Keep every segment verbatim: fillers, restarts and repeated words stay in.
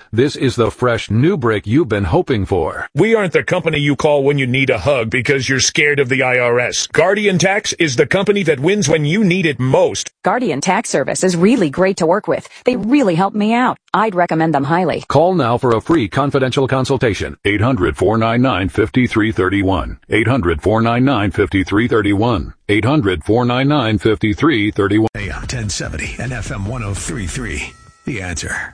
This is the fresh new brick you've been hoping for. We aren't the company you call when you need a hug because you're scared of the I R S. Guardian Tax is the company that wins when you need it most. Guardian Tax Service is really great to work with. They really helped me out. I'd recommend them highly. Call now for a free confidential consultation. eight hundred, four nine nine, five three three one. eight hundred, four nine nine, five three three one. eight hundred, four nine nine, five three three one. A M ten seventy and F M one oh three point three. The Answer.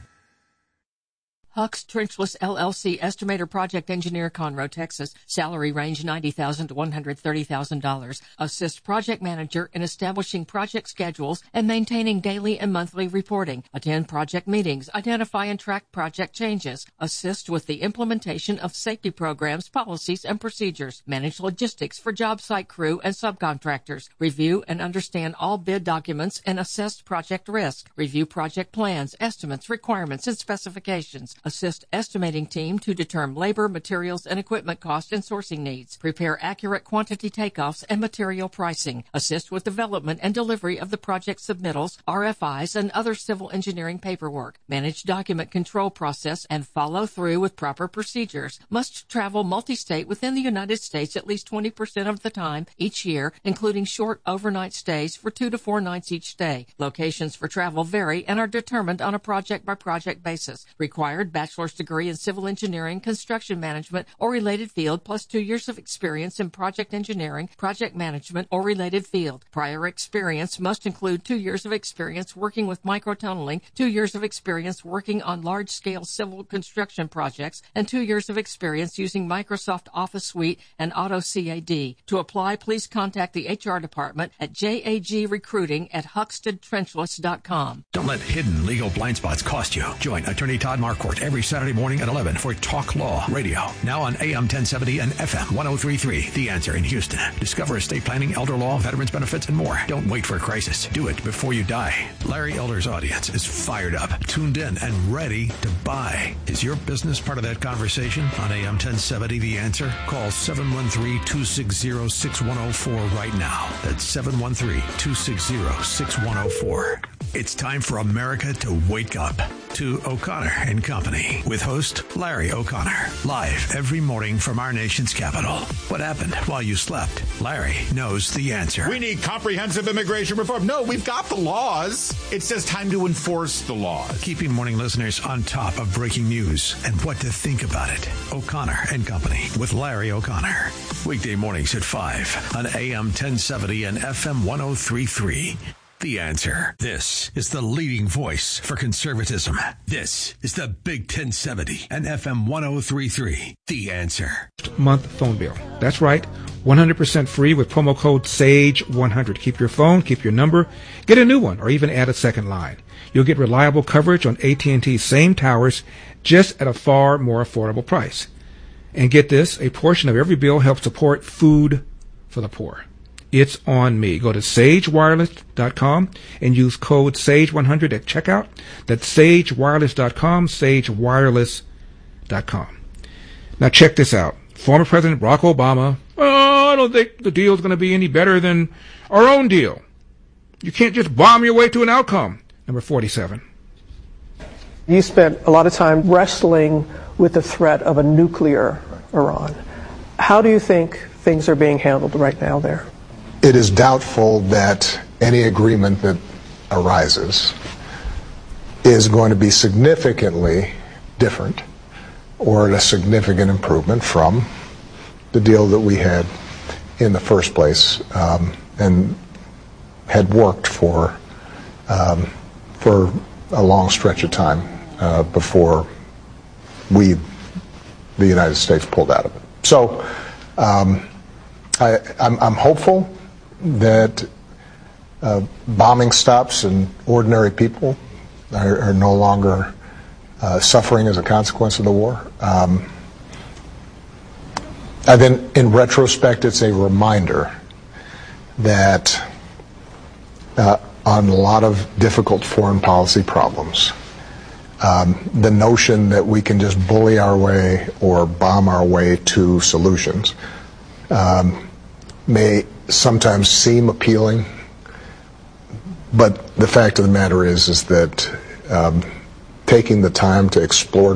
Huck's Trenchless L L C estimator project engineer, Conroe, Texas. Salary range ninety thousand dollars to one hundred thirty thousand dollars. Assist project manager in establishing project schedules and maintaining daily and monthly reporting. Attend project meetings. Identify and track project changes. Assist with the implementation of safety programs, policies, and procedures. Manage logistics for job site crew and subcontractors. Review and understand all bid documents and assess project risk. Review project plans, estimates, requirements, and specifications. Assist estimating team to determine labor, materials, and equipment cost and sourcing needs. Prepare accurate quantity takeoffs and material pricing. Assist with development and delivery of the project submittals, R F Is, and other civil engineering paperwork. Manage document control process and follow through with proper procedures. Must travel multi-state within the United States at least twenty percent of the time each year, including short overnight stays for two to four nights each day. Locations for travel vary and are determined on a project-by-project basis. Required bachelor's degree in civil engineering, construction management, or related field, plus two years of experience in project engineering, project management, or related field. Prior experience must include two years of experience working with microtunneling, two years of experience working on large-scale civil construction projects, and two years of experience using Microsoft Office Suite and AutoCAD. To apply, please contact the H R department at jagrecruiting at huxted trenchless dot com. Don't let hidden legal blind spots cost you. Join attorney Todd Marquardt every Saturday morning at eleven for Talk Law Radio. Now on A M ten seventy and F M one oh three point three. The Answer in Houston. Discover estate planning, elder law, veterans benefits, and more. Don't wait for a crisis. Do it before you die. Larry Elder's audience is fired up, tuned in, and ready to buy. Is your business part of that conversation? On A M ten seventy, The Answer, call seven one three, two six zero, six one zero four right now. That's seven one three, two six zero, six one zero four. It's time for America to wake up to O'Connor and Company with host Larry O'Connor. Live every morning from our nation's capital. What happened while you slept? Larry knows the answer. We need comprehensive immigration reform. No, we've got the laws. It's just time to enforce the laws. Keeping morning listeners on top of breaking news and what to think about it. O'Connor and Company with Larry O'Connor. Weekday mornings at five on A M ten seventy and F M one oh three point three. The Answer. This is the leading voice for conservatism. This is the Big ten seventy and F M one oh three point three. The Answer. Month phone bill. That's right. one hundred percent free with promo code SAGE one hundred. Keep your phone, keep your number, get a new one, or even add a second line. You'll get reliable coverage on A T and T's same towers, just at a far more affordable price. And get this, a portion of every bill helps support food for the poor. It's on me. Go to sage wireless dot com and use code SAGE one hundred at checkout. That's sage wireless dot com, sage wireless dot com. Now check this out. Former President Barack Obama, oh, I don't think the deal's going to be any better than our own deal. You can't just bomb your way to an outcome. Number forty-seven. You spent a lot of time wrestling with the threat of a nuclear Iran. How do you think things are being handled right now there? It is doubtful that any agreement that arises is going to be significantly different or a significant improvement from the deal that we had in the first place um, and had worked for um, for a long stretch of time uh, before we, the United States, pulled out of it. So um, I, I'm, I'm hopeful that uh, bombing stops and ordinary people are, are no longer uh, suffering as a consequence of the war. Um, and then in retrospect, it's a reminder that uh, on a lot of difficult foreign policy problems, um, the notion that we can just bully our way or bomb our way to solutions um, may sometimes seem appealing, but the fact of the matter is, is that um, taking the time to explore